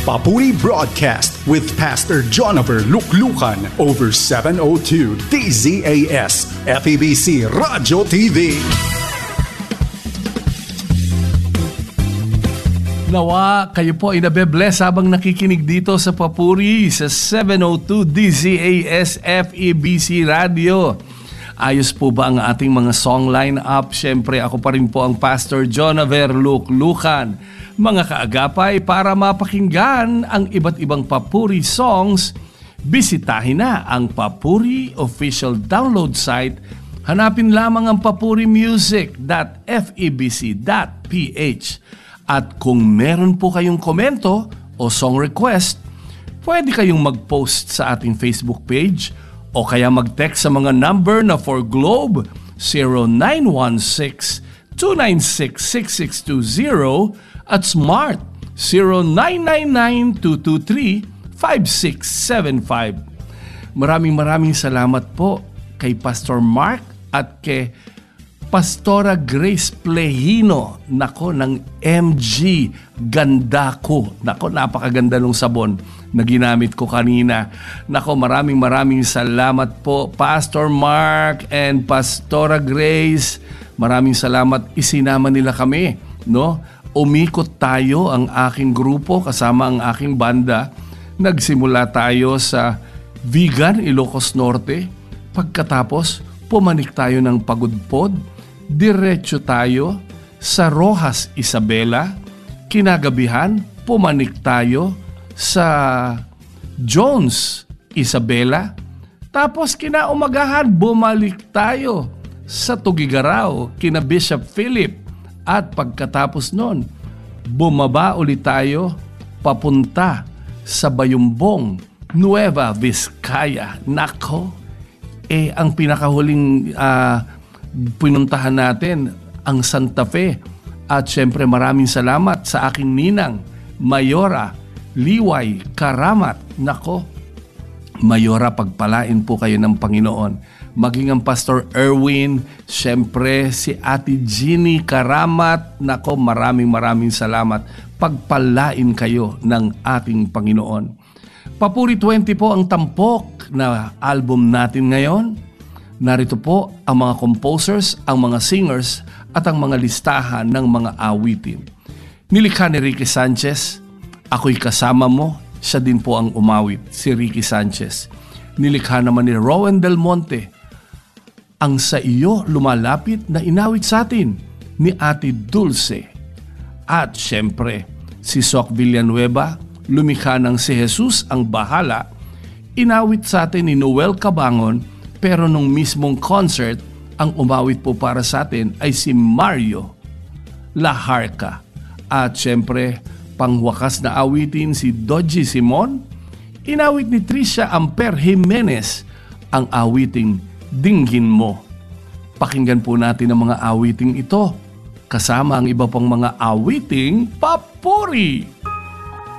Papuri Broadcast with Pastor Jonover Luklukan over 702 DZAS FEBC Radio TV. Nawa, kayo po ay nabe-bless habang nakikinig dito sa Papuri sa 702 DZAS FEBC Radio. Ayos po ba ang ating mga song line-up? Siyempre, ako pa rin po ang Pastor Jonover Luklukan. Mga kaagapay, para mapakinggan ang iba't ibang Papuri songs, bisitahin na ang Papuri official download site. Hanapin lamang ang papurimusic.febc.ph. At kung meron po kayong komento o song request, pwede kayong mag-post sa ating Facebook page o kaya mag-text sa mga number na for Globe 0916-296-6620 at Smart 0999-223-5675. Maraming salamat po kay Pastor Mark at kay Pastora Grace Plehino. Nako, ng MG Ganda ko. Nako, napakaganda ng sabon na ginamit ko kanina. Nako, maraming salamat po Pastor Mark and Pastora Grace. Maraming salamat, isinama nila kami, no? Umikot tayo ang aking grupo kasama ang aking banda. Nagsimula tayo sa Vigan, Ilocos Norte. Pagkatapos, pumanik tayo ng Pagudpod. Diretso tayo sa Rojas, Isabela. Kinagabihan, pumanik tayo sa Jones, Isabela. Tapos kinaumagahan, bumalik tayo sa Tugigaraw, kina Bishop Philip. At pagkatapos nun, bumaba ulit tayo papunta sa Bayumbong, Nueva Vizcaya. Nako, ang pinakahuling pinuntahan natin, ang Santa Fe. At syempre maraming salamat sa aking ninang, Mayora Liway Karamat. Nako, Mayora, pagpalain po kayo ng Panginoon. Maging ang Pastor Erwin, syempre si Ate Ginny Karamat. Nako, maraming salamat. Pagpalain kayo ng ating Panginoon. Papuri 20 po ang tampok na album natin ngayon. Narito po ang mga composers, ang mga singers, at ang mga listahan ng mga awitin. Nilikha ni Ricky Sanchez, Ako'y Kasama Mo, siya din po ang umawit, si Ricky Sanchez. Nilikha naman ni Rowan Del Monte, Ang Sa Iyo Lumalapit, na inawit sa atin ni Ate Dulce. At syempre, si Sok Villanueva, lumikha ng Si Jesus Ang Bahala, inawit sa atin ni Noel Cabangon, pero nung mismong concert, ang umawit po para sa atin ay si Mario Laharca. At syempre, pangwakas na awitin si Dodgy Simon, inawit ni Tricia Amper Jimenez ang awiting Dinggin Mo. Pakinggan po natin ang mga awiting ito, kasama ang iba pang mga awiting Papuri.